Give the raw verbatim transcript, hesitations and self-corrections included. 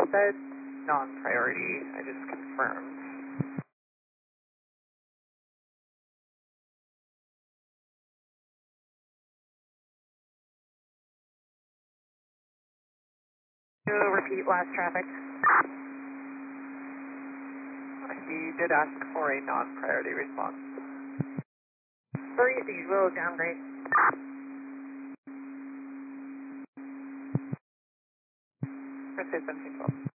said non-priority. I just confirmed. Repeat last traffic. He did ask for a non-priority response. Three, these will downgrade. For seventeen twelve.